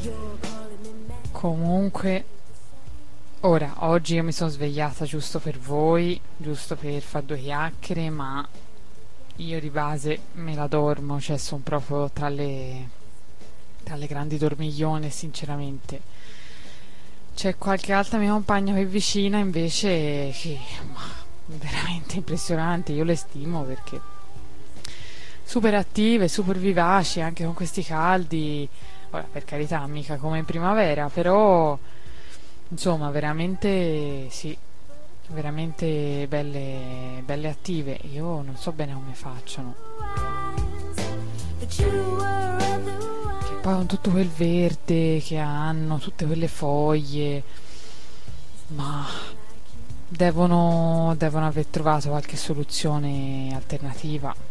Comunque, ora, oggi io mi sono svegliata giusto per voi, giusto per fare due chiacchiere, ma io di base me la dormo, cioè sono proprio tra le grandi dormiglione, sinceramente. C'è qualche altra mia compagna qui vicina invece che, ma, veramente impressionante, io le stimo perché super attive, super vivaci anche con questi caldi. Ora, per carità, mica come in primavera, però insomma, veramente sì, veramente belle, belle attive. Io non so bene come facciano. Che poi con tutto quel verde che hanno, tutte quelle foglie, ma devono aver trovato qualche soluzione alternativa.